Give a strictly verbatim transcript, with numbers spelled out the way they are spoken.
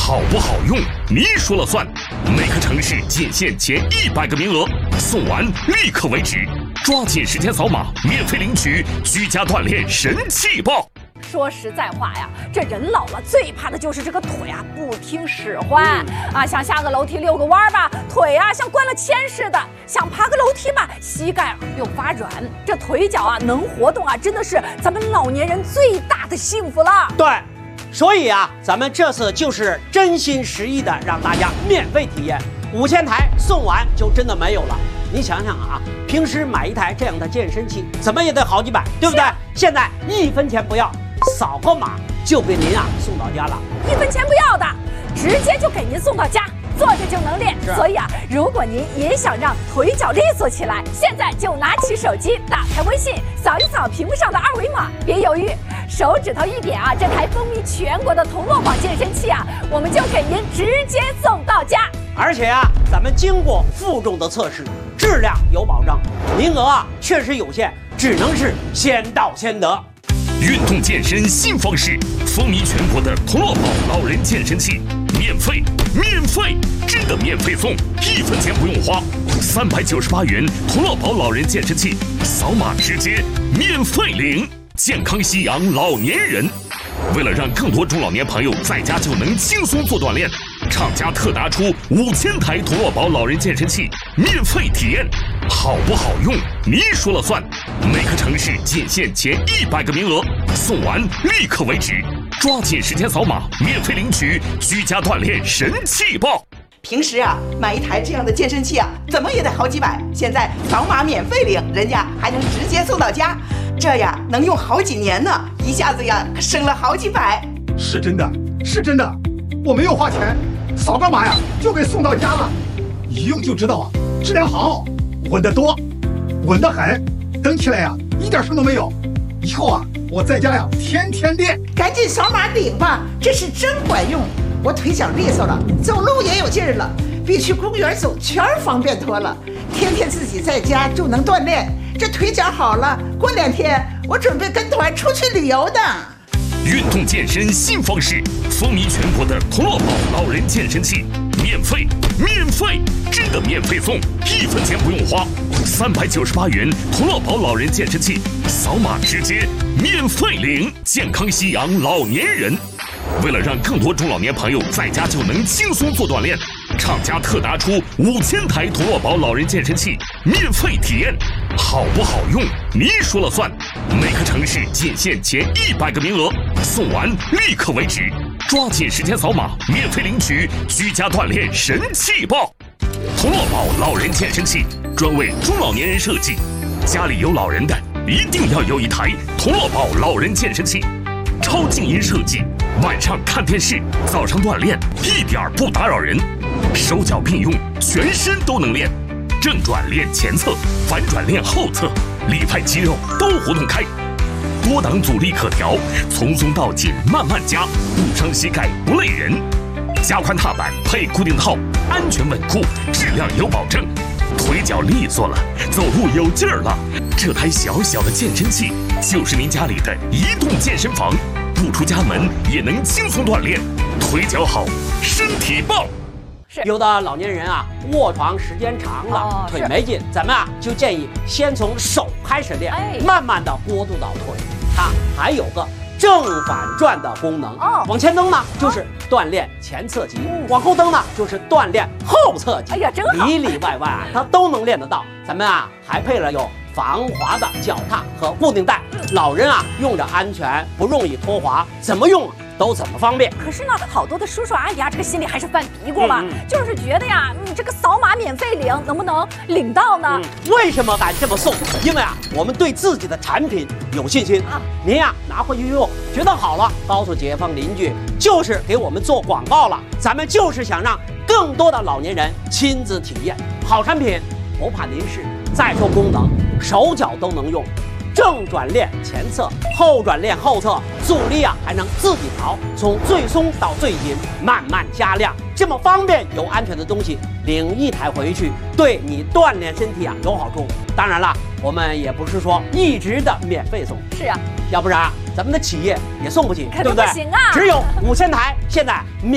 好不好用，你说了算。每个城市仅限前一百个名额，送完立刻为止，抓紧时间扫码，免费领取居家锻炼神器包。 说实在话呀，这人老了最怕的就是这个腿啊不听使唤、嗯、啊，想下个楼梯遛个弯吧，腿啊像关了铅似的；想爬个楼梯吧，膝盖又发软。这腿脚啊能活动啊，真的是咱们老年人最大的幸福了。 对，所以啊，咱们这次就是真心实意的让大家免费体验，五千台送完就真的没有了。你想想啊，平时买一台这样的健身器，怎么也得好几百，对不对？现在一分钱不要，扫个码就给您啊送到家了， 一分钱不要的，直接就给您送到家，坐着就能练。所以啊，如果您也想让腿脚利索起来，现在就拿起手机，打开微信，扫一扫屏幕上的二维码，别犹豫，手指头一点啊，这台风靡全国的同乐宝健身器啊，我们就给您直接送到家。 而且啊，咱们经过负重的测试，质量有保障，名额啊确实有限，只能是先到先得。 运动健身新方式，风靡全国的同乐宝老人健身器，免费，免费，真的免费送，一分钱不用花，三百九十八元同乐宝老人健身器，扫码直接免费领，健康夕阳老年人。为了让更多中老年朋友在家就能轻松做锻炼，厂家特拿出五千台同乐宝老人健身器免费体验，好不好用你说了算。每个城市仅限前一百个名额，送完立刻为止，抓紧时间扫码，免费领取居家锻炼神器包。 平时啊，买一台这样的健身器啊，怎么也得好几百，现在扫码免费领，人家还能直接送到家，这呀能用好几年呢，一下子呀省了好几百。 是真的，是真的，我没有花钱，扫个码呀就给送到家了，一用就知道啊，质量好，稳得多，稳得很，蹬起来呀一点声都没有。以后啊，我在家呀天天练。 赶紧扫码领吧，这是真管用。我腿脚利索了，走路也有劲儿了，比去公园走圈方便多了。天天自己在家就能锻炼，这腿脚好了，过两天我准备跟团出去旅游的。 运动健身新方式，风靡全国的同乐宝老人健身器，免费，免费，真的免费送，一分钱不用花，三百九十八元同乐宝老人健身器，扫码直接免费领，健康夕阳老年人。为了让更多中老年朋友在家就能轻松做锻炼，厂家特拿出五千台同乐宝老人健身器免费体验，好不好用你说了算。每个城市仅限前一百个名额，送完立刻为止，抓紧时间扫码，免费领取居家锻炼神器包。同乐宝老人健身器专为中老年人设计，家里有老人的一定要有一台同乐宝老人健身器，超静音设计，晚上看电视，早上锻炼，一点不打扰人，手脚并用，全身都能练，正转练前侧，反转练后侧，里外肌肉都活动开，多档阻力可调，从松到紧慢慢加，不伤膝盖不累人，加宽踏板配固定套，安全稳固，质量有保证，腿脚利索了，走路有劲儿了，这台小小的健身器就是您家里的移动健身房，不出家门也能轻松锻炼，腿脚好，身体棒。 有的老年人啊，卧床时间长了，哦、腿没劲，咱们啊就建议先从手开始练，哎、慢慢的过渡到腿。它还有个正反转的功能，哦、往前蹬呢就是锻炼前侧肌，嗯、往后蹬呢就是锻炼后侧肌。哎呀，真好，里里外外啊它都能练得到。咱们啊还配了有防滑的脚踏和固定带，老人啊用着安全，不容易脱滑，怎么用都怎么方便。 可是呢，好多的叔叔阿姨啊，这个心里还是犯嘀咕吧，嗯嗯、就是觉得呀，你这个扫码免费领，能不能领到呢？ 嗯、为什么敢这么送？因为啊，我们对自己的产品有信心啊。您呀拿回去用，觉得好了，告诉街坊邻居，就是给我们做广告了。咱们就是想让更多的老年人亲自体验好产品，不怕您试。再说功能，手脚都能用。正转练前侧，后转练后侧，阻力啊还能自己调，从最松到最紧，慢慢加量，这么方便又安全的东西，领一台回去，对你锻炼身体啊有好处。当然了，我们也不是说一直的免费送， 是啊， 要不然咱们的企业也送不起，对不对？ 不行啊， 只有五千台，现在免。